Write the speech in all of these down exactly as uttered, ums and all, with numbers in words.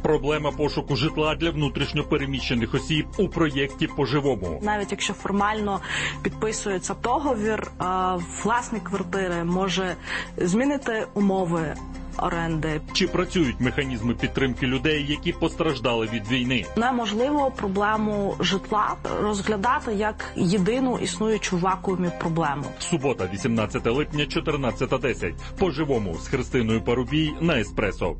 Проблема пошуку житла для внутрішньо переміщених осіб у проєкті «По-живому». Навіть якщо формально підписується договір, власник квартири може змінити умови оренди. Чи працюють механізми підтримки людей, які постраждали від війни? Неможливо проблему житла розглядати як єдину існуючу в вакуумі проблему. Субота, вісімнадцяте липня, чотирнадцята десять. «По-живому» з Христиною Парубій на Еспресо.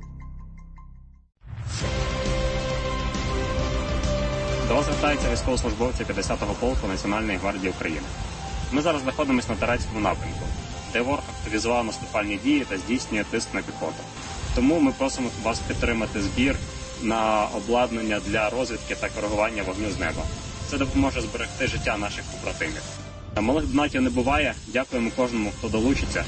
До вас звертаються військовослужбовці п'ятдесятого полку Національної гвардії України. Ми зараз знаходимося на Торецькому напрямку, де ворог активізував наступальні дії та здійснює тиск на піхоту. Тому ми просимо вас підтримати збір на обладнання для розвідки та коригування вогню з неба. Це допоможе зберегти життя наших побратимів. Малих донатів не буває. Дякуємо кожному, хто долучиться.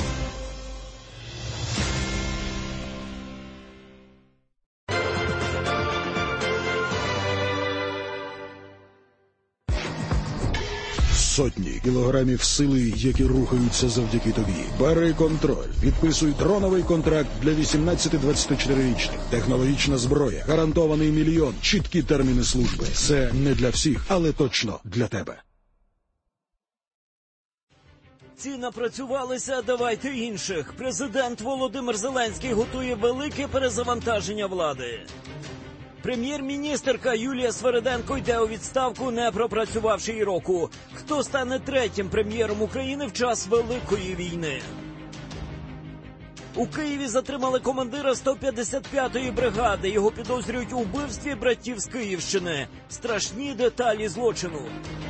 Сотні кілограмів сили, які рухаються завдяки тобі. Бери контроль. Підписуй дроновий контракт для вісімнадцяти-двадцятичотирирічних. Технологічна зброя. Гарантований мільйон. Чіткі терміни служби. Це не для всіх, але точно для тебе. Ці напрацювалися, давайте інших. Президент Володимир Зеленський готує велике перезавантаження влади. Прем'єр-міністерка Юлія Свериденко йде у відставку, не пропрацювавши й року. Хто стане третім прем'єром України в час Великої війни? У Києві затримали командира сто п'ятдесят п'ятої бригади. Його підозрюють у вбивстві братів з Київщини. Страшні деталі злочину.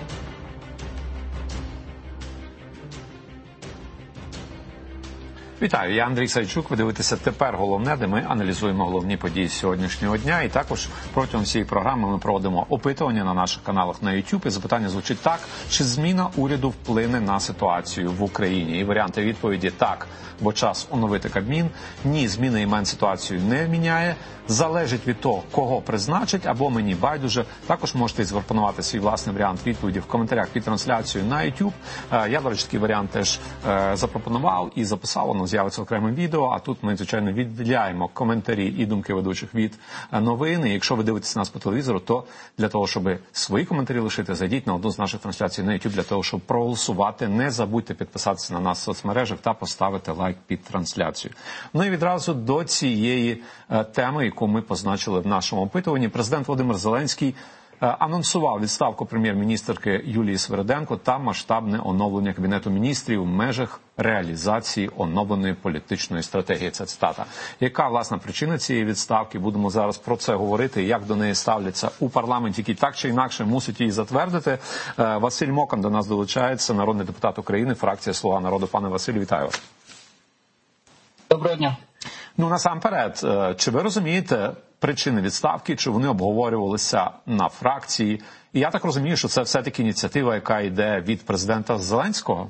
Вітаю, я Андрій Сайчук. Ви дивитеся «Тепер головне», де ми аналізуємо головні події сьогоднішнього дня. І також протягом цієї програми ми проводимо опитування на наших каналах на YouTube. І запитання звучить так: чи зміна уряду вплине на ситуацію в Україні? І варіанти відповіді: так, бо час оновити Кабмін; ні, зміна імен ситуацію не міняє; залежить від того, кого призначить, або мені байдуже. Також можете запропонувати свій власний варіант відповіді в коментарях під трансляцією на YouTube. Я, до речі, такий варіант теж запропонував і записав, воно з'явиться окремим відео, а тут ми, звичайно, відділяємо коментарі і думки ведучих від новин. І якщо ви дивитеся нас по телевізору, то для того, щоб свої коментарі лишити, зайдіть на одну з наших трансляцій на YouTube для того, щоб проголосувати. Не забудьте підписатися на нас в соцмережах та поставити лайк під трансляцію. Ну і відразу до цієї теми, яку ми позначили в нашому опитуванні. Президент Володимир Зеленський анонсував відставку прем'єр-міністерки Юлії Свериденко та масштабне оновлення Кабінету міністрів в межах реалізації оновленої політичної стратегії. Це цитата. Яка, власна, причина цієї відставки? Будемо зараз про це говорити, як до неї ставляться у парламенті, який так чи інакше мусить її затвердити. Василь Мокан до нас долучається, народний депутат України, фракція «Слуга народу». Пане Василю, вітаю вас. Доброго дня. Ну, насамперед, чи ви розумієте причини відставки, чи вони обговорювалися на фракції? І я так розумію, що це все-таки ініціатива, яка йде від президента Зеленського?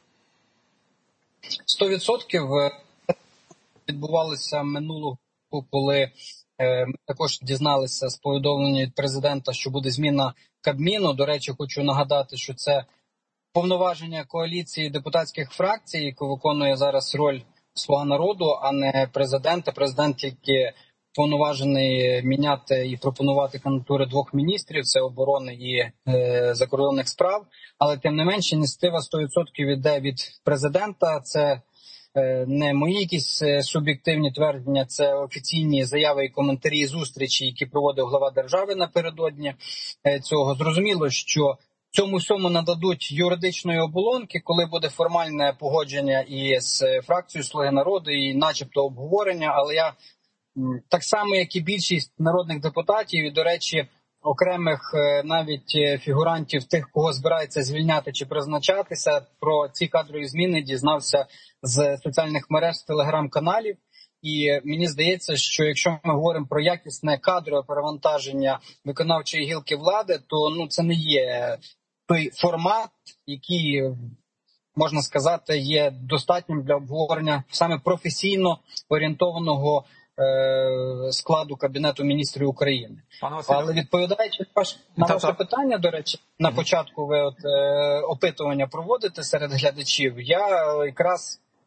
Сто відсотків відбувалося минулого, коли ми також дізналися з повідомлення від президента, що буде зміна Кабміну. До речі, хочу нагадати, що це повноваження коаліції депутатських фракцій, яка виконує зараз роль «Слуга народу», а не президента. Президент тільки повноважений міняти і пропонувати кандидатури двох міністрів – це оборони і е, закордонних справ. Але тим не менше ініціатива сто відсотків іде від президента. Це е, не мої якісь суб'єктивні твердження, це офіційні заяви і коментарі, зустрічі, які проводив глава держави напередодні е, цього. Зрозуміло, що цьому всьому нададуть юридичної оболонки, коли буде формальне погодження і з фракцією «Слуги народу», і начебто обговорення. Але я так само, як і більшість народних депутатів, і, до речі, окремих навіть фігурантів, тих, кого збирається звільняти чи призначатися, про ці кадрові зміни дізнався з соціальних мереж, з телеграм-каналів. І мені здається, що якщо ми говоримо про якісне кадрове перевантаження виконавчої гілки влади, то ну це не є той формат, який, можна сказати, є достатнім для обговорення саме професійно орієнтованого е- складу Кабінету міністрів України. Але відповідаючи на ваше питання, до речі, на початку ви от, е- опитування проводите серед глядачів, я якраз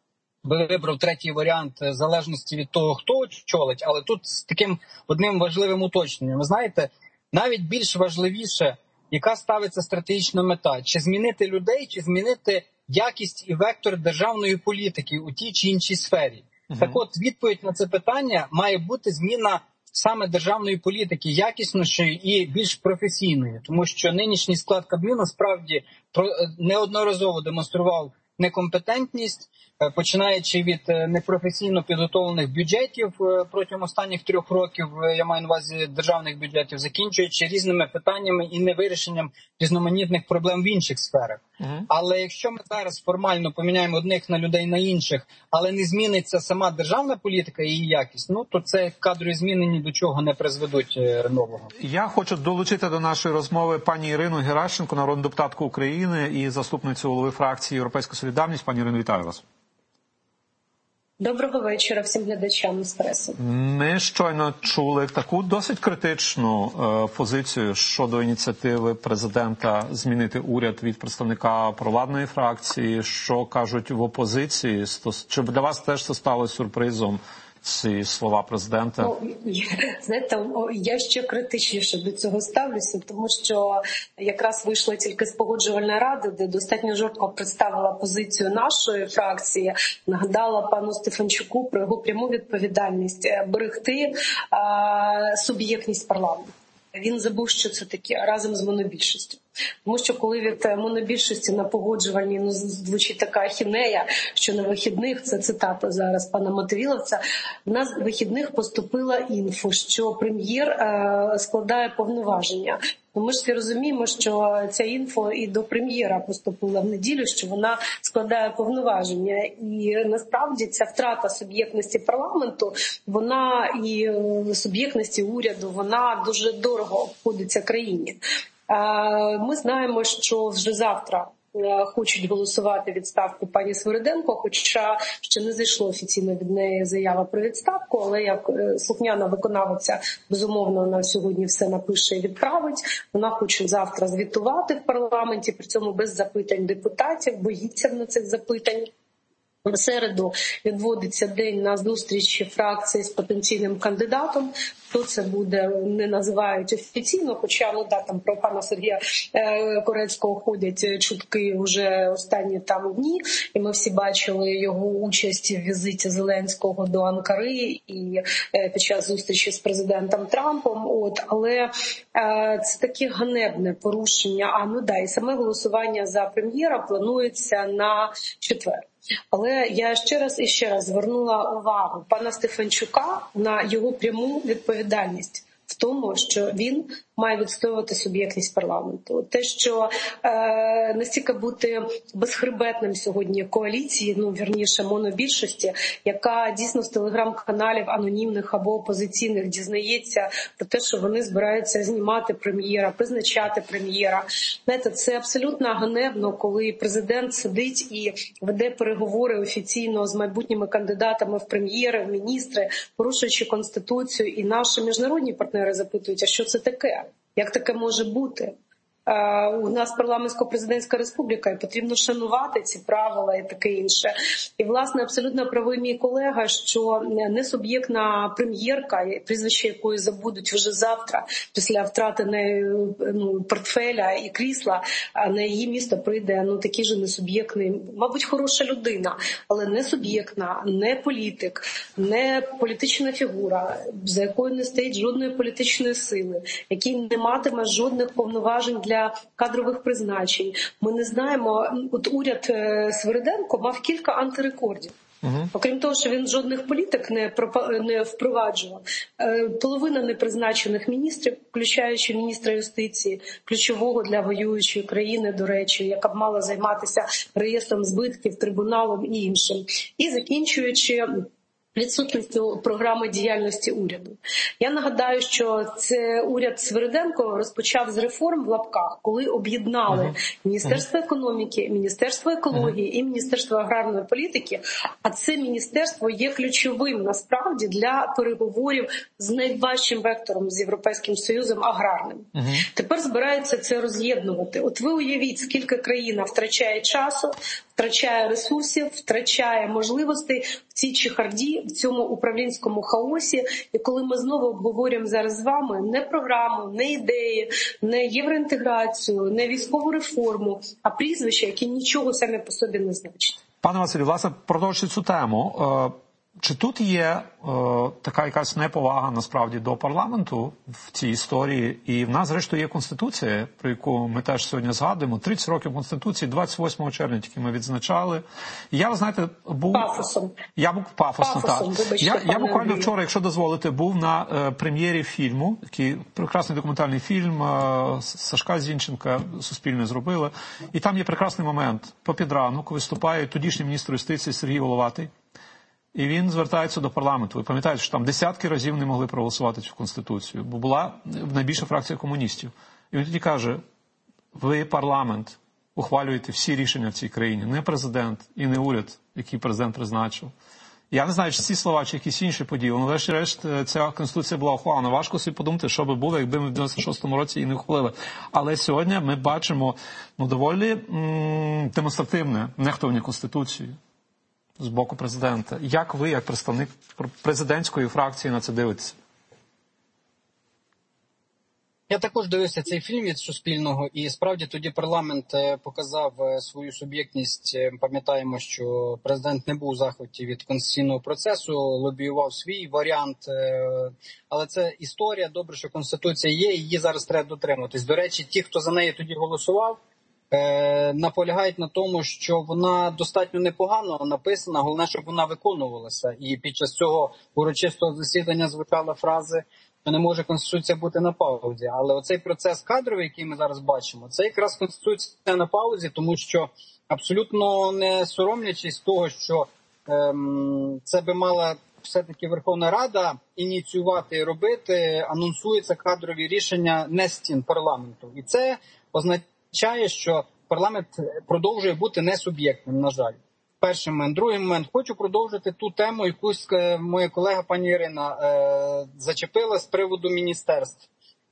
би вибрав третій варіант в залежності від того, хто очолить, але тут з таким одним важливим уточненням. Ви знаєте, навіть більш важливіше, яка ставиться стратегічна мета, чи змінити людей, чи змінити якість і вектор державної політики у тій чи іншій сфері. Uh-huh. Так от, відповідь на це питання має бути зміна саме державної політики, якіснішої і більш професійної, тому що нинішній склад Кабміну справді неодноразово демонстрував некомпетентність, починаючи від непрофесійно підготовлених бюджетів протягом останніх трьох років, я маю на увазі державних бюджетів, закінчуючи різними питаннями і невирішенням різноманітних проблем в інших сферах. Uh-huh. Але якщо ми зараз формально поміняємо одних на людей на інших, але не зміниться сама державна політика і її якість, ну то це кадрові зміни ні до чого не призведуть нового. Я хочу долучити до нашої розмови пані Ірину Геращенко, народну депутатку України і заступницю голови фракції «Європейська солідарність». Пані Ірино, вітаю вас. Доброго вечора всім глядачам «Еспресо». Ми щойно чули таку досить критичну е, позицію щодо ініціативи президента змінити уряд від представника провладної фракції. Що кажуть в опозиції? Чи для вас теж це стало сюрпризом, ці слова президента? Ну, знаєте, я ще критичніше до цього ставлюся, тому що якраз вийшла тільки з погоджувальної ради, де достатньо жорстко представила позицію нашої фракції, нагадала пану Стефанчуку про його пряму відповідальність берегти а, суб'єктність парламенту. Він забув, що це таке, разом з монобільшістю. Тому що коли від монобільшості на погоджувальній ну, звучить така ахінея, що на вихідних, це цитата зараз пана Мотовіловця, на вихідних поступила інфо, що прем'єр е, складає повноваження. Ну, ми ж всі розуміємо, що ця інфо і до прем'єра поступила в неділю, що вона складає повноваження. І насправді ця втрата суб'єктності парламенту, вона і суб'єктності уряду, вона дуже дорого обходиться країні. Ми знаємо, що вже завтра хочуть голосувати відставку пані Свириденко, хоча ще не зайшло офіційно від неї заява про відставку, але як слухняна виконавиця, безумовно, вона сьогодні все напише і відправить. Вона хоче завтра звітувати в парламенті, при цьому без запитань депутатів, боїться на цих запитань. В середу відводиться день на зустрічі фракції з потенційним кандидатом. Хто це буде, не називають офіційно, хоча ну, да, там про пана Сергія е, Корецького ходять чутки вже останні там дні. І ми всі бачили його участь в візиті Зеленського до Анкари і е, під час зустрічі з президентом Трампом. От, але е, це таке ганебне порушення. А ну да, і саме голосування за прем'єра планується на четвер. Але я ще раз і ще раз звернула увагу пана Стефанчука на його пряму відповідальність в тому, що він має відстоювати суб'єктність парламенту. Те, що е, настільки бути безхребетним сьогодні коаліції, ну, вірніше, монобільшості, яка дійсно з телеграм-каналів анонімних або опозиційних дізнається про те, що вони збираються знімати прем'єра, призначати прем'єра. Знаєте, це абсолютно ганебно, коли президент сидить і веде переговори офіційно з майбутніми кандидатами в прем'єри, в міністри, порушуючи Конституцію, і наші міжнародні партнери запитують, а що це таке? Як таке може бути? У нас парламентсько-президентська республіка, і потрібно шанувати ці правила і таке інше. І, власне, абсолютно правий мій колега, що не суб'єктна прем'єрка, прізвище якої забудуть вже завтра, після втрати нею, ну, портфеля і крісла, а на її місто прийде ну, такий же несуб'єктний, мабуть, хороша людина, але не суб'єктна, не політик, не політична фігура, за якою не стоїть жодної політичної сили, який не матиме жодних повноважень для для кадрових призначень. Ми не знаємо, от уряд Свириденко мав кілька антирекордів. Uh-huh. Окрім того, що він жодних політик не, пропа... не впроваджував. Половина непризначених міністрів, включаючи міністра юстиції, ключового для воюючої країни, до речі, яка б мала займатися реєстром збитків, трибуналом і іншим. І закінчуючи відсутністю програми діяльності уряду. Я нагадаю, що це уряд Свириденко розпочав з реформ в лапках, коли об'єднали uh-huh. Міністерство економіки, Міністерство екології uh-huh. і Міністерство аграрної політики, а це міністерство є ключовим насправді для переговорів з найважчим вектором з Європейським Союзом аграрним. Uh-huh. Тепер збираються це роз'єднувати. От ви уявіть, скільки країна втрачає часу, втрачає ресурсів, втрачає можливостей в цій чехарді, в цьому управлінському хаосі. І коли ми знову обговорюємо зараз з вами не програму, не ідеї, не євроінтеграцію, не військову реформу, а прізвища, які нічого самі по собі не значать. Пане Василю, власне, продовжуючи цю тему, чи тут є е, така якась неповага, насправді, до парламенту в цій історії? І в нас, зрештою, є Конституція, про яку ми теж сьогодні згадуємо. тридцять років Конституції, двадцять восьмого червня тільки ми відзначали. І я, ви знаєте, був... Пафосом. Я був пафосно, Пафосом, так. вибачте, Я, я буквально Андрію. вчора, якщо дозволите, був на е, прем'єрі фільму, такий прекрасний документальний фільм е, Сашка Зінченка, Суспільне зробили. І там є прекрасний момент. Попід ранок виступає тодішній міністр юстиції Сергій Головатий. І він звертається до парламенту. Ви пам'ятаєте, що там десятки разів не могли проголосувати цю Конституцію, бо була найбільша фракція комуністів. І він тоді каже, ви, парламент, ухвалюєте всі рішення в цій країні, не президент і не уряд, який президент призначив. Я не знаю, чи ці слова, чи якісь інші події, але врешті-решт ця Конституція була ухвалена. Важко собі подумати, що би було, якби ми в дев'яносто шостому році її не ухвалили. Але сьогодні ми бачимо ну, доволі м- демонстративне нехтування Конституцією з боку президента. Як ви, як представник президентської фракції, на це дивитеся? Я також дивився цей фільм від Суспільного, і справді тоді парламент показав свою суб'єктність. Пам'ятаємо, що президент не був у захваті від конституційного процесу, лобіював свій варіант. Але це історія, добре, що Конституція є, і її зараз треба дотримуватись. До речі, ті, хто за неї тоді голосував, наполягають на тому, що вона достатньо непогано написана, головне, щоб вона виконувалася. І під час цього урочистого засідання звучали фрази, що не може Конституція бути на паузі. Але оцей процес кадровий, який ми зараз бачимо, це якраз Конституція на паузі, тому що абсолютно не соромлячись того, що ем, це би мала все-таки Верховна Рада ініціювати і робити, анонсуються кадрові рішення не з стін парламенту. І це означає, означає, що парламент продовжує бути несуб'єктним, на жаль. Перший момент. Другий момент. Хочу продовжити ту тему, яку моя колега пані Ірина е, зачепила з приводу міністерств.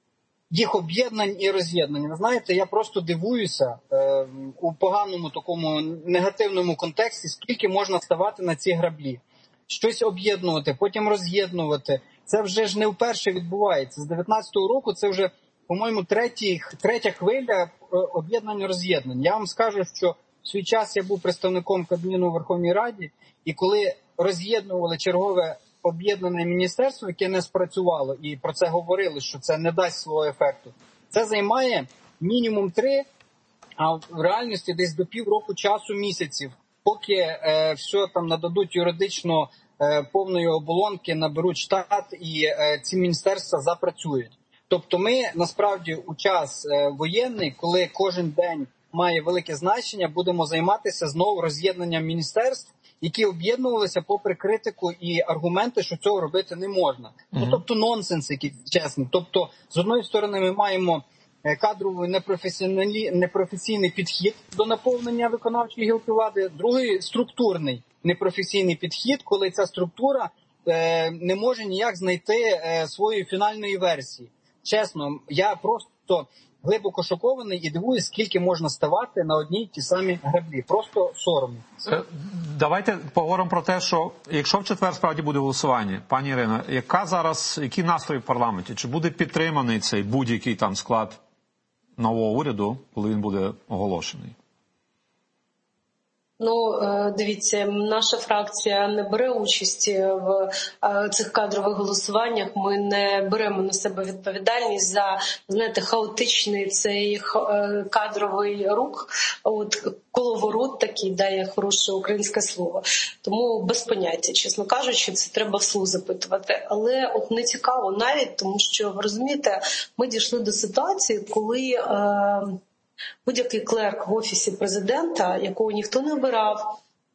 Їх об'єднань і роз'єднань. Ви знаєте, я просто дивуюся е, у поганому такому негативному контексті, скільки можна ставати на ці граблі. Щось об'єднувати, потім роз'єднувати. Це вже ж не вперше відбувається. З дев'ятнадцятого року це вже, по-моєму, третій, третя хвиля об'єднань-роз'єднань. Я вам скажу, що в свій час я був представником Кабміну у Верховній Раді, і коли роз'єднували чергове об'єднане міністерство, яке не спрацювало, і про це говорили, що це не дасть свого ефекту, це займає мінімум три, а в реальності десь до півроку часу місяців, поки е, все там нададуть юридично е, повної оболонки, наберуть штат і е, ці міністерства запрацюють. Тобто ми, насправді, у час е, воєнний, коли кожен день має велике значення, будемо займатися знову роз'єднанням міністерств, які об'єднувалися попри критику і аргументи, що цього робити не можна. Mm-hmm. Ну, тобто нонсенс, який, чесно. Тобто, з одної сторони, ми маємо кадровий непрофесійний підхід до наповнення виконавчої гілки влади, другий – структурний непрофесійний підхід, коли ця структура е, не може ніяк знайти е, своєї фінальної версії. Чесно, я просто глибоко шокований і дивуюсь, скільки можна ставати на одній ті самі граблі. Просто соромно. Давайте поговоримо про те, що якщо в четвер справді буде голосування, пані Ірино, яка зараз, які настрої в парламенті? Чи буде підтриманий цей будь-який там склад нового уряду, коли він буде оголошений? Ну, дивіться, наша фракція не бере участі в цих кадрових голосуваннях. Ми не беремо на себе відповідальність за, знаєте, хаотичний цей кадровий рух, от коловорот такий, дає хороше українське слово. Тому без поняття, чесно кажучи, це треба вслух запитувати. Але от не цікаво навіть, тому що, ви розумієте, ми дійшли до ситуації, коли Е- будь-який клерк в Офісі президента, якого ніхто не обирав,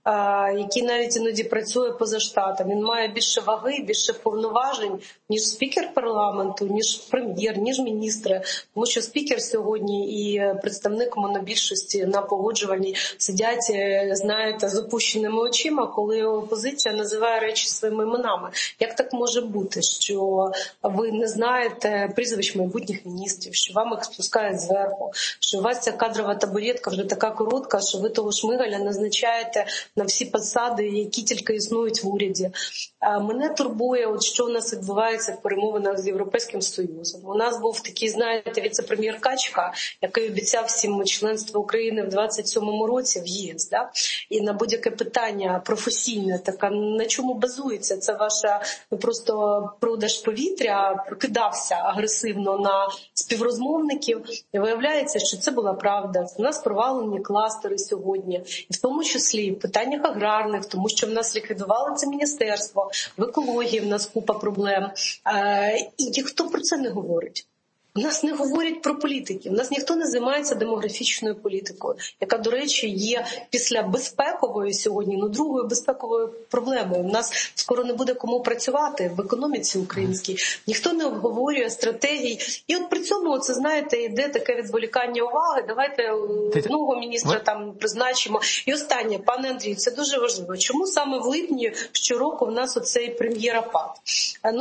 який навіть іноді працює поза штатом. Він має більше ваги, більше повноважень, ніж спікер парламенту, ніж прем'єр, ніж міністри. Тому що спікер сьогодні і представник монобільшості на погоджувальній сидять, знаєте, з опущеними очима, коли опозиція називає речі своїми іменами. Як так може бути, що ви не знаєте прізвищ майбутніх міністрів, що вам їх спускають зверху, що у вас ця кадрова табуретка вже така коротка, що ви того Шмигаля назначаєте на всі посади, які тільки існують в уряді. Мене турбує, от що у нас відбувається в перемовинах з Європейським Союзом. У нас був такий, знаєте, віце-прем'єр Качка, який обіцяв всім членство України в двадцять сьомому році в ЄС. Да? І на будь-яке питання професійне, така, на чому базується це ваша просто продаж повітря, прокидався агресивно на співрозмовників. І виявляється, що це була правда. У нас провалені кластери сьогодні. І в тому числі в питаннях аграрних, тому що в нас ліквідували це міністерство, в екології в нас купа проблем. І ніхто про це не говорить. У нас не говорять про політиків, у нас ніхто не займається демографічною політикою, яка, до речі, є після безпекової сьогодні, ну, другою безпековою проблемою. У нас скоро не буде кому працювати в економіці українській, ніхто не обговорює стратегій. І от при цьому, це, знаєте, йде таке відволікання уваги, давайте одного міністра там призначимо. І останнє, пане Андрію, це дуже важливо. Чому саме в липні щороку в нас оцей прем'єр-апат?